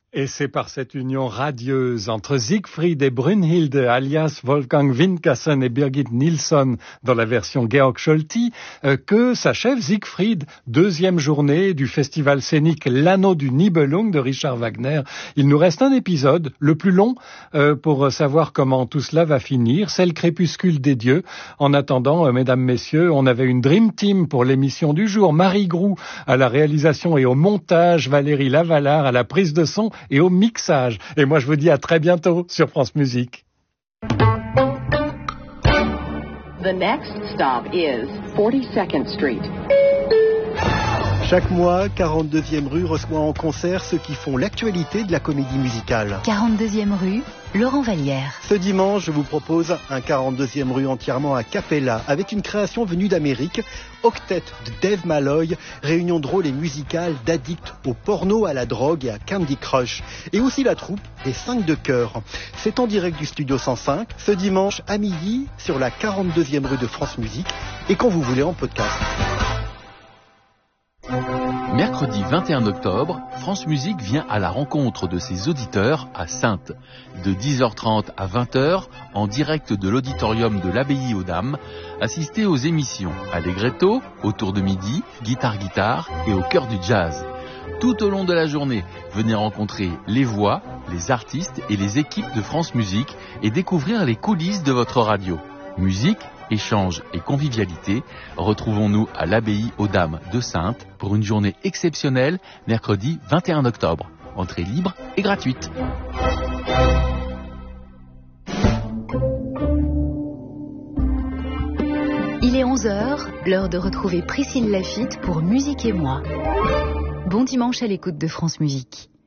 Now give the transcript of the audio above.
Et c'est par cette union radieuse entre Siegfried et Brünnhilde, alias Wolfgang Winkassen et Birgit Nilsson dans la version Georg Scholti, que s'achève Siegfried, deuxième journée du festival scénique L'Anneau du Nibelung de Richard Wagner. Il nous reste un épisode, le plus long, pour savoir comment tout cela va finir. C'est le crépuscule des dieux. En attendant, mesdames, messieurs, on avait une Dream Team pour l'émission du jour. Marie Groux à la réalisation et au montage, Valérie Lavalard à la prise de son et au mixage. Et moi, je vous dis à très bientôt sur France Musique. The next stop is 42nd Street. Chaque mois, 42e rue reçoit en concert ceux qui font l'actualité de la comédie musicale. 42e rue, Laurent Vallière. Ce dimanche, je vous propose un 42e rue entièrement a cappella, avec une création venue d'Amérique, Octet de Dave Malloy, réunion drôle et musicale d'addicts au porno, à la drogue et à Candy Crush. Et aussi la troupe des 5 de chœur. C'est en direct du Studio 105, ce dimanche à midi, sur la 42e rue de France Musique, et quand vous voulez en podcast. Mercredi 21 octobre, France Musique vient à la rencontre de ses auditeurs à Saintes. De 10h30 à 20h, en direct de l'auditorium de l'Abbaye aux Dames, assistez aux émissions Allegretto, autour de midi, Guitare et au cœur du jazz. Tout au long de la journée, venez rencontrer les voix, les artistes et les équipes de France Musique et découvrir les coulisses de votre radio. Musique, échange et convivialité, retrouvons-nous à l'Abbaye aux Dames de Saintes pour une journée exceptionnelle, mercredi 21 octobre. Entrée libre et gratuite. Il est 11h, l'heure de retrouver Priscille Laffitte pour Musique et moi. Bon dimanche à l'écoute de France Musique.